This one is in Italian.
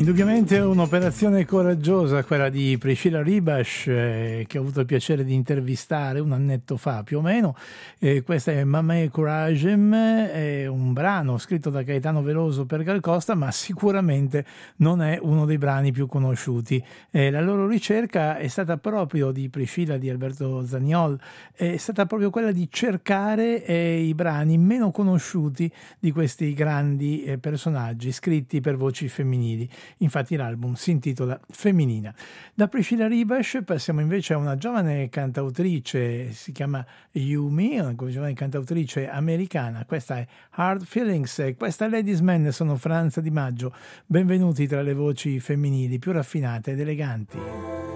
Indubbiamente è un'operazione coraggiosa quella di Priscilla Ribash, che ho avuto il piacere di intervistare un annetto fa più o meno. Questa è Mamè Couragem, è un brano scritto da Gaetano Veloso per Gal Costa, ma sicuramente non è uno dei brani più conosciuti. La loro ricerca è stata proprio di Priscilla, di Alberto Zagnol, è stata proprio quella di cercare i brani meno conosciuti di questi grandi personaggi scritti per voci femminili. Infatti l'album si intitola Femminina. Da Priscilla Ribash passiamo invece a una giovane cantautrice, si chiama Yumi, una giovane cantautrice americana. Questa è Hard Feelings e questa Ladies Man. Sono Franza Di Maggio. Benvenuti tra le voci femminili più raffinate ed eleganti.